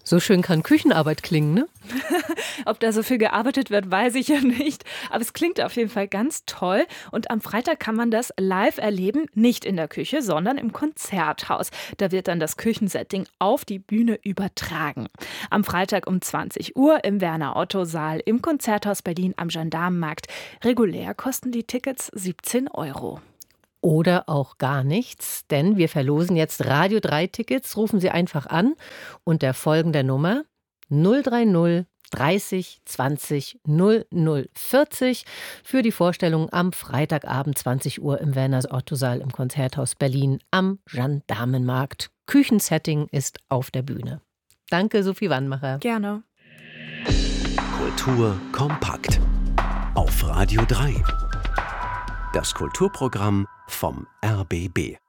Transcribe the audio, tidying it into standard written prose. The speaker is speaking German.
So schön kann Küchenarbeit klingen, ne? Ob da so viel gearbeitet wird, weiß ich ja nicht. Aber es klingt auf jeden Fall ganz toll. Und am Freitag kann man das live erleben, nicht in der Küche, sondern im Konzerthaus. Da wird dann das Küchensetting auf die Bühne übertragen. Am Freitag um 20 Uhr im Werner-Otto-Saal im Konzerthaus Berlin am Gendarmenmarkt. Regulär kosten die Tickets 17 €. Oder auch gar nichts, denn wir verlosen jetzt Radio 3 Tickets. Rufen Sie einfach an unter folgender Nummer 030 30 20 00 40 für die Vorstellung am Freitagabend 20 Uhr im Werner-Otto-Saal im Konzerthaus Berlin am Gendarmenmarkt. Küchensetting ist auf der Bühne. Danke, Sophie Wannmacher. Gerne. Kultur kompakt auf Radio 3. Das Kulturprogramm vom RBB.